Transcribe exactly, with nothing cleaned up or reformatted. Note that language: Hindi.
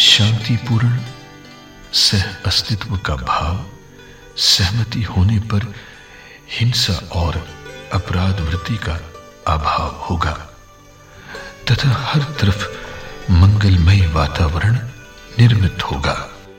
शांतिपूर्ण सह अस्तित्व का भाव, सहमति होने पर हिंसा और अपराध वृत्ति का अभाव होगा तथा हर तरफ मंगलमय वातावरण निर्मित होगा।